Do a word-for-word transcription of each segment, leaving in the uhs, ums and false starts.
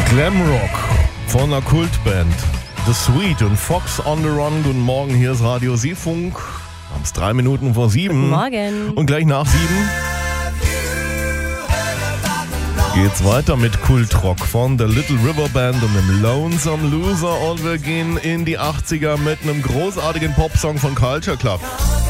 Glamrock von einer Kultband. The Sweet und Fox on the Run. Guten Morgen, hier ist Radio Seefunk. Haben es drei Minuten vor sieben. Guten Morgen. Und gleich nach sieben geht's weiter mit Kultrock von The Little River Band und dem Lonesome Loser. Und wir gehen in die achtziger mit einem großartigen Popsong von Culture Club.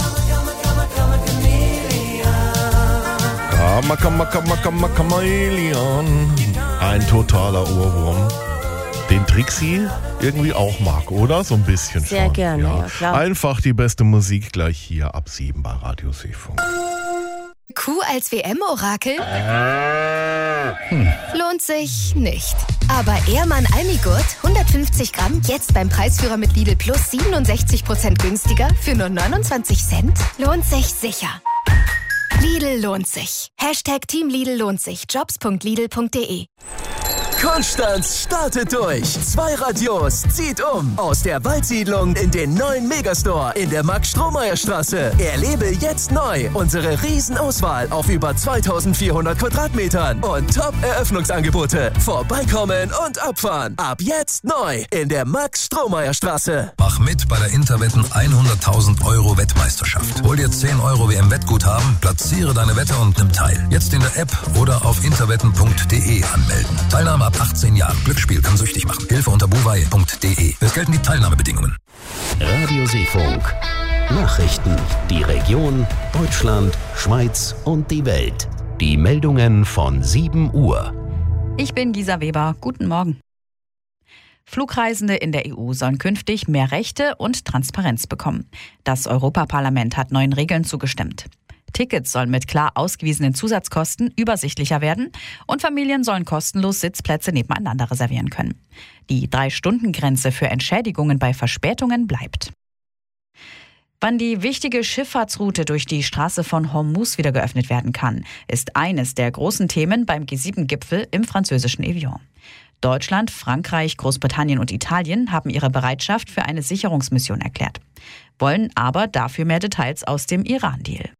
Chameleon. Ein totaler Ohrwurm, den Trixie irgendwie auch mag, oder? So ein bisschen Sehr schon. gerne, ja, klar. Einfach die beste Musik gleich hier ab sieben bei Radio Seefunk. Kuh als W M-Orakel? Hm. Lohnt sich nicht. Aber Ehrmann Almigurt, hundertfünfzig Gramm, jetzt beim Preisführer mit Lidl Plus siebenundsechzig Prozent günstiger für nur neunundzwanzig Cent? Lohnt sich sicher. Lidl lohnt sich. Hashtag Team Lidl lohnt sich. Jobs punkt lidl punkt de. Konstanz startet durch. Zwei Radios zieht um. Aus der Waldsiedlung in den neuen Megastore in der Max-Strohmeier-Straße. Erlebe jetzt neu unsere Riesenauswahl auf über zweitausendvierhundert Quadratmetern und Top-Eröffnungsangebote. Vorbeikommen und abfahren. Ab jetzt neu in der Max-Strohmeier-Straße. Mach mit bei der Interwetten hunderttausend Euro Wettmeisterschaft. Hol dir zehn Euro W M-Wettguthaben, platziere deine Wette und nimm teil. Jetzt in der App oder auf interwetten punkt de anmelden. Teilnahme ab achtzehn Jahren. Glücksspiel kann süchtig machen. Hilfe unter buwei punkt de. Es gelten die Teilnahmebedingungen. Radio Seefunk. Nachrichten. Die Region, Deutschland, Schweiz und die Welt. Die Meldungen von sieben Uhr. Ich bin Gisa Weber. Guten Morgen. Flugreisende in der E U sollen künftig mehr Rechte und Transparenz bekommen. Das Europaparlament hat neuen Regeln zugestimmt. Tickets sollen mit klar ausgewiesenen Zusatzkosten übersichtlicher werden und Familien sollen kostenlos Sitzplätze nebeneinander reservieren können. Die Drei-Stunden-Grenze für Entschädigungen bei Verspätungen bleibt. Wann die wichtige Schifffahrtsroute durch die Straße von Hormuz wieder geöffnet werden kann, ist eines der großen Themen beim G sieben Gipfel im französischen Evian. Deutschland, Frankreich, Großbritannien und Italien haben ihre Bereitschaft für eine Sicherungsmission erklärt, wollen aber dafür mehr Details aus dem Iran-Deal.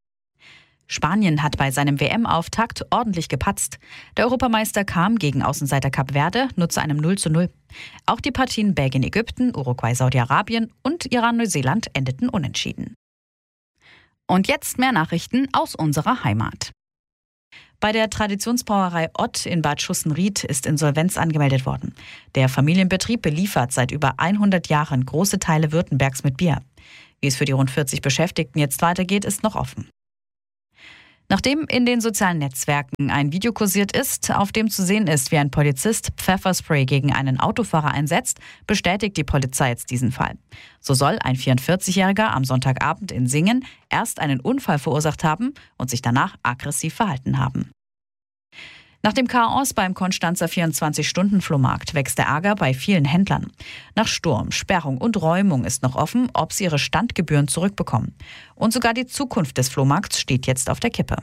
Spanien hat bei seinem W M-Auftakt ordentlich gepatzt. Der Europameister kam gegen Außenseiter Kap Verde nur zu einem null zu null. Auch die Partien Belgien-Ägypten, Uruguay-Saudi-Arabien und Iran-Neuseeland endeten unentschieden. Und jetzt mehr Nachrichten aus unserer Heimat. Bei der Traditionsbrauerei Ott in Bad Schussenried ist Insolvenz angemeldet worden. Der Familienbetrieb beliefert seit über hundert Jahren große Teile Württembergs mit Bier. Wie es für die rund vierzig Beschäftigten jetzt weitergeht, ist noch offen. Nachdem in den sozialen Netzwerken ein Video kursiert ist, auf dem zu sehen ist, wie ein Polizist Pfefferspray gegen einen Autofahrer einsetzt, bestätigt die Polizei jetzt diesen Fall. So soll ein vierundvierzigjähriger am Sonntagabend in Singen erst einen Unfall verursacht haben und sich danach aggressiv verhalten haben. Nach dem Chaos beim Konstanzer vierundzwanzig-Stunden-Flohmarkt wächst der Ärger bei vielen Händlern. Nach Sturm, Sperrung und Räumung ist noch offen, ob sie ihre Standgebühren zurückbekommen. Und sogar die Zukunft des Flohmarkts steht jetzt auf der Kippe.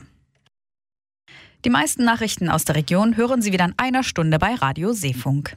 Die meisten Nachrichten aus der Region hören Sie wieder in einer Stunde bei Radio Seefunk.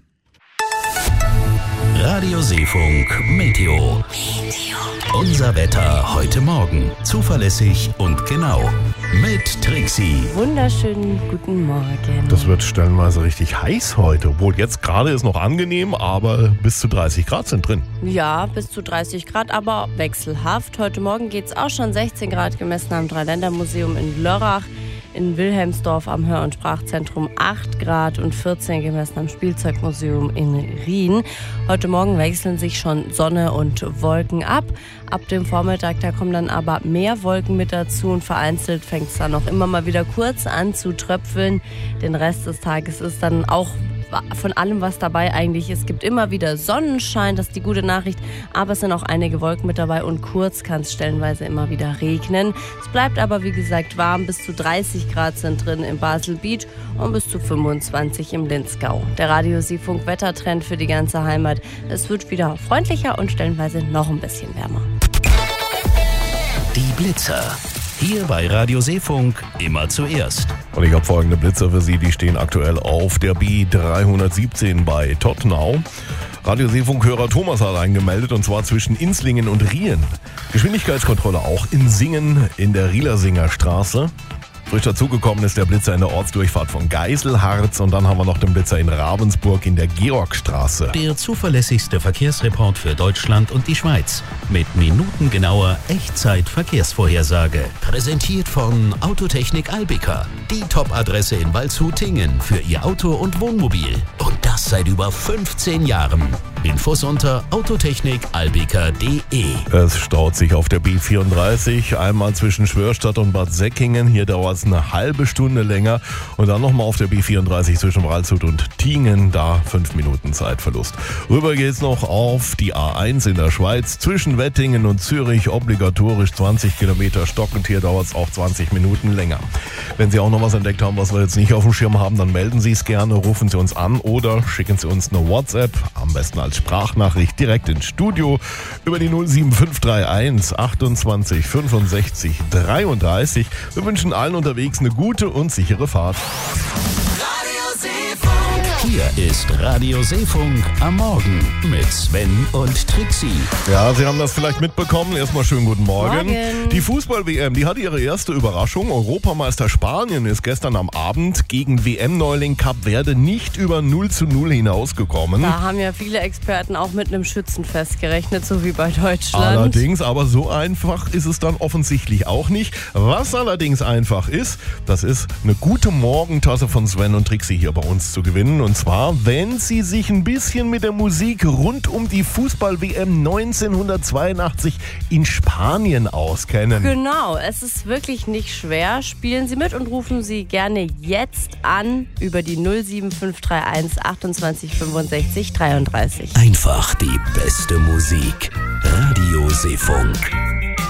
Radio Seefunk Meteo. Unser Wetter heute Morgen. Zuverlässig und genau. Mit Trixie. Wunderschönen guten Morgen. Das wird stellenweise richtig heiß heute. Obwohl jetzt gerade ist noch angenehm, aber bis zu dreißig Grad sind drin. Ja, bis zu dreißig Grad, aber wechselhaft. Heute Morgen geht es auch schon sechzehn Grad gemessen am Dreiländermuseum in Lörrach. In Wilhelmsdorf am Hör- und Sprachzentrum acht Grad und vierzehn gemessen am Spielzeugmuseum in Rien. Heute Morgen wechseln sich schon Sonne und Wolken ab. Ab dem Vormittag, da kommen dann aber mehr Wolken mit dazu und vereinzelt fängt es dann noch immer mal wieder kurz an zu tröpfeln. Den Rest des Tages ist dann auch von allem was dabei eigentlich. Es gibt immer wieder Sonnenschein, das ist die gute Nachricht, aber es sind auch einige Wolken mit dabei und kurz kann es stellenweise immer wieder regnen. Es bleibt aber wie gesagt warm, bis zu dreißig Grad sind drin im Basel Beach und bis zu fünfundzwanzig im Linzgau. Der Radio Seefunk Wettertrend für die ganze Heimat. Es wird wieder freundlicher und stellenweise noch ein bisschen wärmer. Die Blitzer. Hier bei Radio Seefunk immer zuerst. Und ich habe folgende Blitzer für Sie, die stehen aktuell auf der B dreihundertsiebzehn bei Tottenau. Radio Seefunk-Hörer Thomas hat eingemeldet, und zwar zwischen Inslingen und Rien. Geschwindigkeitskontrolle auch in Singen in der Rielersinger Straße. Frisch dazugekommen ist der Blitzer in der Ortsdurchfahrt von Geiselharz und dann haben wir noch den Blitzer in Ravensburg in der Georgstraße. Der zuverlässigste Verkehrsreport für Deutschland und die Schweiz. Mit minutengenauer Echtzeit-Verkehrsvorhersage. Präsentiert von Autotechnik Albica. Die Top-Adresse in Waldshut-Tingen für Ihr Auto und Wohnmobil. Und das seit über fünfzehn Jahren. Infos unter autotechnik albica punkt de. Es staut sich auf der B vierunddreißig, einmal zwischen Schwörstadt und Bad Säckingen. Hier dauert es eine halbe Stunde länger. Und dann nochmal auf der B vierunddreißig zwischen Waldshut und Tingen, da fünf Minuten Zeitverlust. Rüber geht's noch auf die A eins in der Schweiz zwischen Wettingen und Zürich, obligatorisch zwanzig Kilometer stockend. Hier dauert es auch zwanzig Minuten länger. Wenn Sie auch noch was entdeckt haben, was wir jetzt nicht auf dem Schirm haben, dann melden Sie es gerne, rufen Sie uns an oder schicken Sie uns eine WhatsApp, am besten als Sprachnachricht direkt ins Studio über die null sieben fünf drei eins achtundzwanzig fünfundsechzig dreiunddreißig. Wir wünschen allen unterwegs eine gute und sichere Fahrt. Hier ist Radio Seefunk am Morgen mit Sven und Trixie. Ja, Sie haben das vielleicht mitbekommen. Erstmal schönen guten Morgen. Morgen. Die Fußball-W M, die hatte ihre erste Überraschung. Europameister Spanien ist gestern am Abend gegen W M-Neuling Kap Verde nicht über null zu null hinausgekommen. Da haben ja viele Experten auch mit einem Schützenfest gerechnet, so wie bei Deutschland. Allerdings, aber so einfach ist es dann offensichtlich auch nicht. Was allerdings einfach ist, das ist eine gute Morgentasse von Sven und Trixie hier bei uns zu gewinnen. Und zwar, wenn Sie sich ein bisschen mit der Musik rund um die Fußball-W M neunzehnhundertzweiundachtzig in Spanien auskennen. Genau, es ist wirklich nicht schwer. Spielen Sie mit und rufen Sie gerne jetzt an über die null sieben fünf drei eins achtundzwanzig fünfundsechzig dreiunddreißig. Einfach die beste Musik. Radio Seefunk.